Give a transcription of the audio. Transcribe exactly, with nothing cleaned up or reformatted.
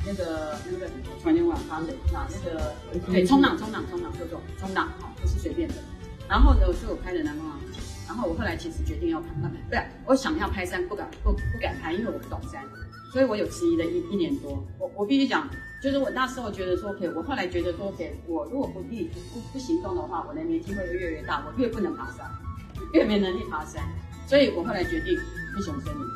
那个那个突然间忘了他的那那个对冲浪冲浪冲浪叫做冲浪哈，不是随便的。然后呢，就我拍的南方航。然后我后来其实决定要拍，不是我想要拍山，不敢不不敢拍，因为我不懂山，所以我有迟疑了一一年多。我我必须讲，就是我那时候觉得说 OK， 我后来觉得说 OK， 我如果不立不不行动的话，我的年纪会越来越大，我越不能爬山，越没能力爬山，所以我后来决定不雄森林。